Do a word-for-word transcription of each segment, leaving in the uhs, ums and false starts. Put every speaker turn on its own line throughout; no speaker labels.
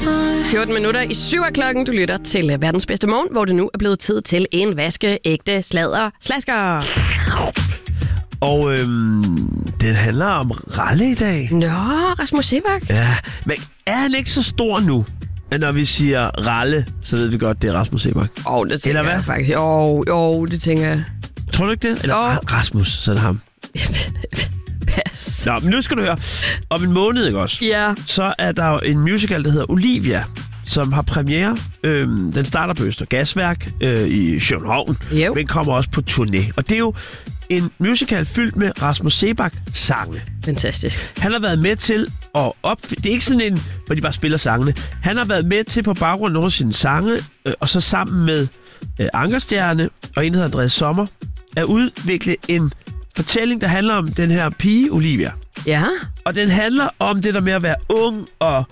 fjorten minutter i syv af klokken. Du lytter til verdens bedste morgen, hvor det nu er blevet tid til en vaskeægte sladder slasker.
Og øhm, den handler om Ralle i dag.
Nå, Rasmus Seebach.
Ja, men er han ikke så stor nu? Men når vi siger Ralle, så ved vi godt, det er Rasmus Seebach.
Åh, oh, det tænker
Eller hvad?
jeg faktisk. Åh, oh, oh, det tænker jeg.
Tror du ikke det? Eller
Oh.
Rasmus, så er det ham.
Pas.
Nå, men nu skal du høre. Om en måned, ikke også?
Ja.
Så er der jo en musical, der hedder Olivia, som har premiere. Øhm, den starter på Øster Gasværk øh, i København,
Jo.
men kommer også på turné. Og det er jo en musical fyldt med Rasmus Seebach-sange.
Fantastisk.
Han har været med til at op... Det er ikke sådan en, hvor de bare spiller sangene. Han har været med til på baggrund af nogle af sine sange, øh, og så sammen med øh, Ankerstjerne og en, der hedder Andreas Sommer, at udvikle en fortælling, der handler om den her pige, Olivia.
Ja.
Og den handler om det der med at være ung og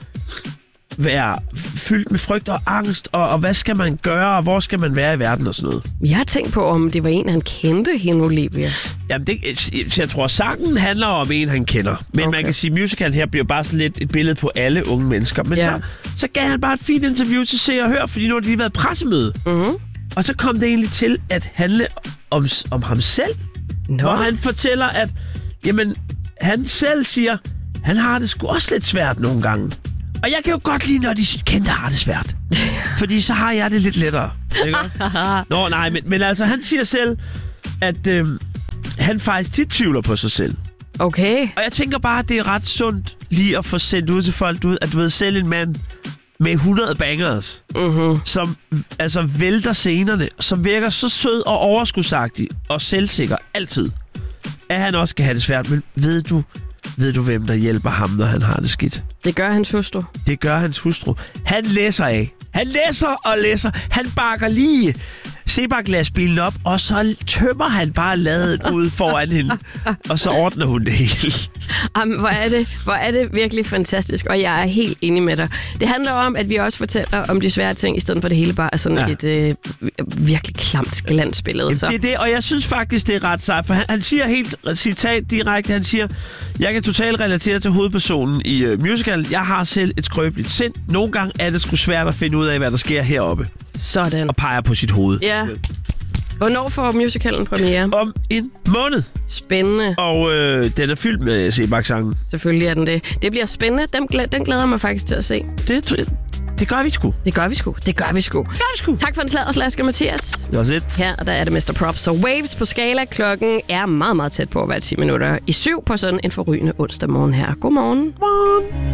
være fyldt med frygt og angst, og, og hvad skal man gøre, og hvor skal man være i verden og sådan noget.
Jeg har tænkt på, om det var en, han kendte, hende Olivia.
Jamen, det, jeg tror, sangen handler om en, han kender. Men okay. Man kan sige, at musicalen her bliver bare sådan lidt et billede på alle unge mennesker. Men
ja.
så, så gav han bare et fint interview til Se og Hør, fordi nu har de lige været pressemøde.
Mm-hmm.
Og så kom det egentlig til at handle om, om ham selv.
Nå.
Hvor han fortæller, at jamen, han selv siger, han har det sgu også lidt svært nogle gange. Og jeg kan jo godt lide, når de kendte har det svært. Fordi så har jeg det lidt lettere. Ikke? Nå, nej, men, men altså, han siger selv, at øh, han faktisk tit tvivler på sig selv.
Okay.
Og jeg tænker bare, at det er ret sundt lige at få sendt ud til folk, ud, at du ved, selv en mand med hundrede bangers,
Mm-hmm.
som altså vælter scenerne, som virker så sød og overskudsagtig og selvsikker altid, at han også kan have det svært. Men ved du, ved du, hvem der hjælper ham, når han har det skidt?
Det gør hans hustru.
Det gør hans hustru. Han læser af. Han læser og læser. Han bakker lige Seebach-lastbilen op, og så tømmer han bare ladet ud foran hende. Og så ordner hun det hele.
Jamen, hvor er det, hvor er det virkelig fantastisk, og jeg er helt enig med dig. Det handler om, at vi også fortæller om de svære ting, i stedet for det hele bare er sådan ja. et øh, virkelig klamt glansbillede. Så.
Det er det, og jeg synes faktisk, det er ret sejt, for han, han siger helt citat direkte, han siger, jeg kan totalt relatere til hovedpersonen i uh, musicalen. Jeg har selv et skrøbeligt sind. Nogle gange er det sgu svært at finde ud af, hvad der sker heroppe.
Sådan.
Og peger på sit hoved.
Ja. Hvornår får musicalen premiere?
Om en måned.
Spændende.
Og øh, den er fyldt med Seebach-sangen.
Selvfølgelig er den det. Det bliver spændende. Den, glæ- den glæder jeg mig faktisk til at se.
Det, det gør vi sgu.
Det gør vi sgu. Det gør vi sgu.
Det gør vi sgu.
Tak for en sladderslasker, Mathias.
Det var lidt.
Her og der er det mister Props og Waves på skala. Klokken er meget, meget tæt på at være ti minutter i syv på sådan en forrygende onsdag morgen her. Godmorgen.
Godmorgen.